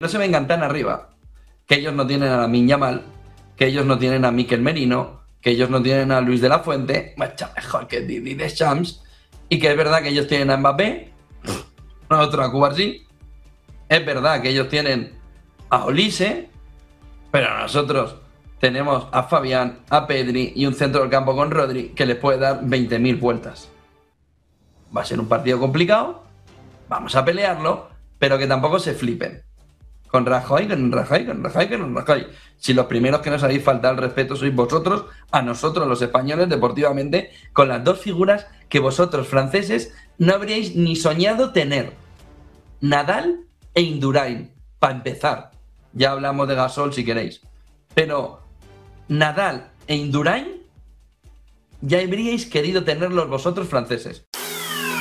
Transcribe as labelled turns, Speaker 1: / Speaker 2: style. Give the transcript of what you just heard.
Speaker 1: no se vengan tan arriba, que ellos no tienen a Lamine Yamal, que ellos no tienen a Mikel Merino, que ellos no tienen a Luis de la Fuente, mucho mejor que Didier Deschamps, y que es verdad que ellos tienen a Mbappé, otro a Cubarsí, es verdad que ellos tienen a Olise, pero nosotros tenemos a Fabián, a Pedri y un centro del campo con Rodri que les puede dar 20.000 vueltas. Va a ser un partido complicado, vamos a pelearlo, pero que tampoco se flipen. Con Rajoy. Si los primeros que nos habéis faltado el respeto sois vosotros, a nosotros los españoles deportivamente, con las dos figuras que vosotros franceses no habríais ni soñado tener. Nadal e Indurain, para empezar. Ya hablamos de Gasol si queréis. Pero Nadal e Indurain ya habríais querido tenerlos vosotros franceses.